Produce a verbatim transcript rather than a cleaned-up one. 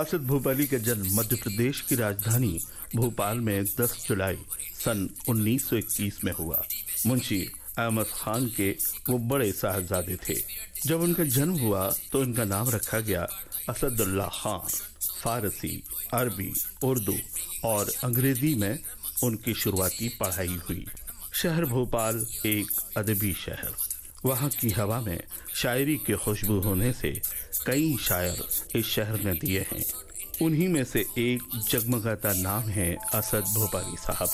असद भोपाली का जन्म मध्य प्रदेश की राजधानी भोपाल में दस जुलाई सन उन्नीस सौ इक्कीस में हुआ। मुंशी अहमद खान के वो बड़े साहबजादे थे। जब उनका जन्म हुआ तो इनका नाम रखा गया असदुल्लाह खान। फारसी, अरबी, उर्दू और अंग्रेजी में उनकी शुरुआती पढ़ाई हुई। शहर भोपाल एक अदबी शहर। वहाँ की हवा में शायरी की खुशबू होने से कई शायर इस शहर में दिए हैं। उन्हीं में से एक जगमगाता नाम है असद भोपाली साहब।